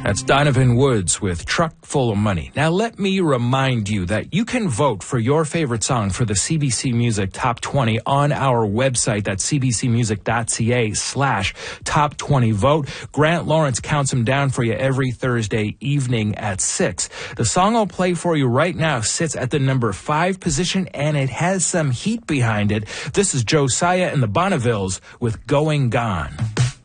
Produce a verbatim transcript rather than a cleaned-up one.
That's Donovan Woods with Truck Full of Money. Now, let me remind you that you can vote for your favorite song for the C B C Music Top twenty on our website. That's cbcmusic.ca slash top 20 vote. Grant Lawrence counts them down for you every Thursday evening at six. The song I'll play for you right now sits at the number five position, and it has some heat behind it. This is Josiah and the Bonnevilles with Going Gone.